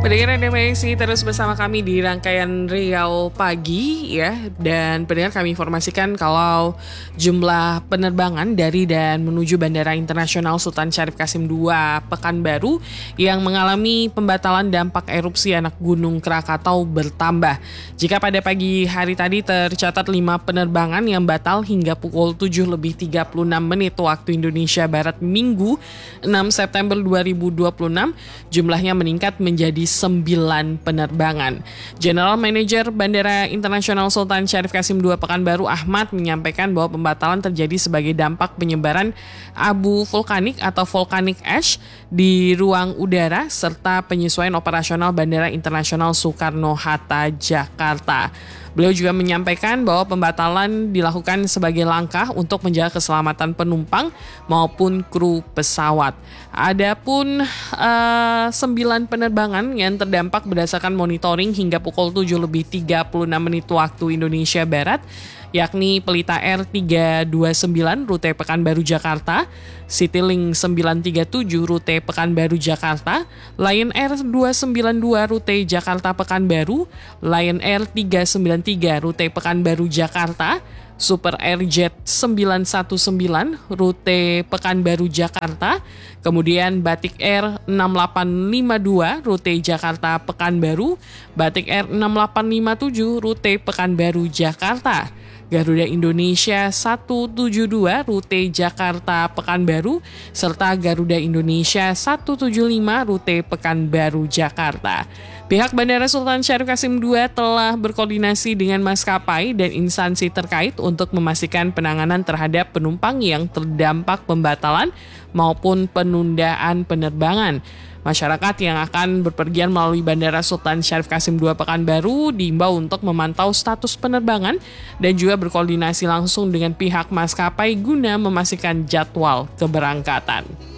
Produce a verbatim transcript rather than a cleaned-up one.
Pendengar Anda masih terus bersama kami di rangkaian Riau Pagi ya. Dan pendengar, kami informasikan kalau jumlah penerbangan dari dan menuju Bandara Internasional Sultan Syarif Kasim dua Pekanbaru yang mengalami pembatalan dampak erupsi anak Gunung Krakatau bertambah. Jika pada pagi hari tadi tercatat lima penerbangan yang batal hingga pukul tujuh lebih tiga puluh enam menit waktu Indonesia Barat Minggu enam September dua ribu dua puluh enam, jumlahnya meningkat menjadi sembilan penerbangan. General Manager Bandara Internasional Sultan Syarif Kasim dua Pekanbaru Ahmad menyampaikan bahwa pembatalan terjadi sebagai dampak penyebaran abu vulkanik atau volcanic ash di ruang udara serta penyesuaian operasional Bandara Internasional Soekarno-Hatta, Jakarta. Beliau juga menyampaikan bahwa pembatalan dilakukan sebagai langkah untuk menjaga keselamatan penumpang maupun kru pesawat. Adapun uh, sembilan penerbangan yang terdampak berdasarkan monitoring hingga pukul tujuh lebih tiga puluh enam menit waktu Indonesia Barat, yakni Pelita Air tiga dua sembilan rute Pekanbaru Jakarta, Citylink sembilan tiga tujuh rute Pekanbaru Jakarta, Lion Air dua sembilan dua rute Jakarta Pekanbaru, Lion Air tiga sembilan tiga rute Pekanbaru Jakarta, Super Airjet sembilan satu sembilan rute Pekanbaru Jakarta, kemudian Batik Air enam delapan lima dua rute Jakarta Pekanbaru, Batik Air enam delapan lima tujuh rute Pekanbaru Jakarta, Garuda Indonesia seratus tujuh puluh dua rute Jakarta Pekanbaru, serta Garuda Indonesia seratus tujuh puluh lima rute Pekanbaru Jakarta. Pihak Bandara Sultan Syarif Kasim dua telah berkoordinasi dengan maskapai dan instansi terkait untuk memastikan penanganan terhadap penumpang yang terdampak pembatalan maupun penundaan penerbangan. Masyarakat yang akan berpergian melalui Bandara Sultan Syarif Kasim dua Pekanbaru diimbau untuk memantau status penerbangan dan juga berkoordinasi langsung dengan pihak maskapai guna memastikan jadwal keberangkatan.